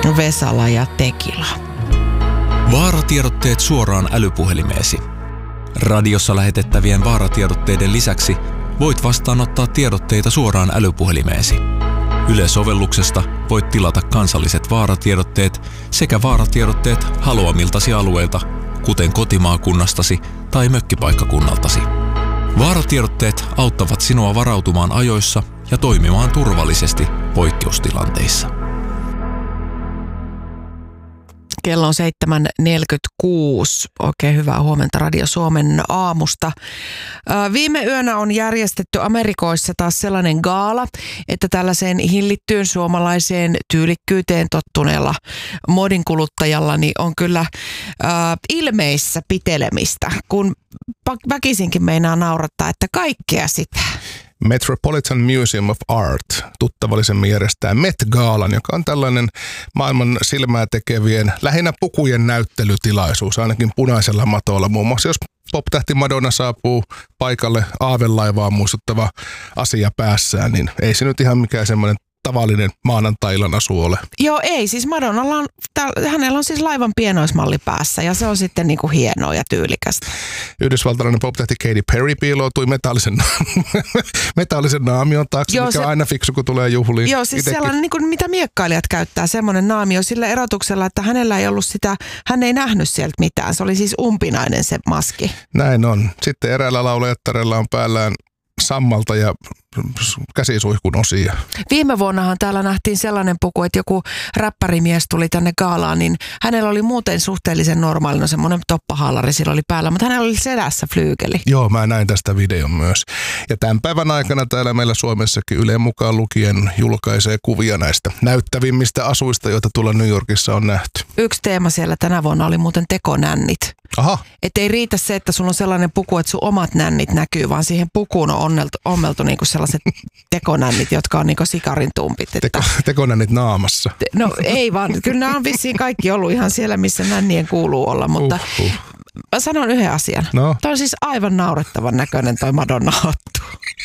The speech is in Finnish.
Vesala ja Tekila. Vaaratiedotteet suoraan älypuhelimeesi. Radiossa lähetettävien vaaratiedotteiden lisäksi voit vastaanottaa tiedotteita suoraan älypuhelimeesi. Yle-sovelluksesta voit tilata kansalliset vaaratiedotteet sekä vaaratiedotteet haluamiltasi alueilta, kuten kotimaakunnastasi tai mökkipaikkakunnaltasi. Vaaratiedotteet auttavat sinua varautumaan ajoissa ja toimimaan turvallisesti poikkeustilanteissa. Kello on 7.46. Oikein hyvää huomenta Radio Suomen aamusta. Viime yönä on järjestetty Amerikoissa taas sellainen gaala, että tällaiseen hillittyyn suomalaiseen tyylikkyyteen tottuneella modinkuluttajalla niin on kyllä ilmeissä pitelemistä, kun väkisinkin meinaa naurattaa, että kaikkea sitä. Metropolitan Museum of Art tuttavallisemmin järjestää Met-gaalan, joka on tällainen maailman silmää tekevien, lähinnä pukujen näyttelytilaisuus, ainakin punaisella matolla. Muun muassa jos pop-tähti Madonna saapuu paikalle aavelaivaan muistuttava asia päässään, niin ei se nyt ihan mikään semmoinen tavallinen maanantai-illan asu ole. Joo, ei. Siis Madonnalla on, hänellä on siis laivan pienoismalli päässä ja se on sitten niinku hienoa ja tyylikästä. Yhdysvaltalainen pop-tähti Katy Perry piiloutui metallisen naamion taakse, mikä on aina fiksu, kun tulee juhliin. Joo, siis sellainen, niin kuin, mitä miekkailijat käyttää, semmoinen naamio sillä erotuksella, että hänellä ei ollut sitä, hän ei nähnyt sieltä mitään. Se oli siis umpinainen se maski. Näin on. Sitten eräällä laulajattarella on päällään sammalta ja käsisuihkun osia. Viime vuonnahan täällä nähtiin sellainen puku, että joku räppärimies tuli tänne gaalaan, niin hänellä oli muuten suhteellisen normaalina semmoinen toppahaalari sillä oli päällä, mutta hänellä oli selässä flyykeli. Joo, mä näin tästä videon myös. Ja tämän päivän aikana täällä meillä Suomessakin Ylen mukaan lukien julkaisee kuvia näistä näyttävimmistä asuista, joita tuolla New Yorkissa on nähty. Yksi teema siellä tänä vuonna oli muuten tekonännit. Aha. Että ei riitä se, että sulla on sellainen puku, että sun omat nännit näkyy, vaan siihen pukuun on ommeltu niinku sellaiset tekonännit, jotka on niinku sikarin tumpit. Tekonännit naamassa. No ei vaan, kyllä nämä on vissiin kaikki ollut ihan siellä, missä nännien kuuluu olla, mutta mä sanon yhden asian. No. Toi on siis aivan naurettavan näköinen toi Madonna-hattu.